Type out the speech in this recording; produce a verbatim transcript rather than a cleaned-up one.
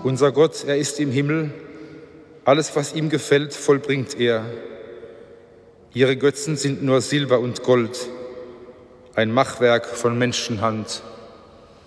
Unser Gott, er ist im Himmel, alles, was ihm gefällt, vollbringt er. Ihre Götzen sind nur Silber und Gold, ein Machwerk von Menschenhand.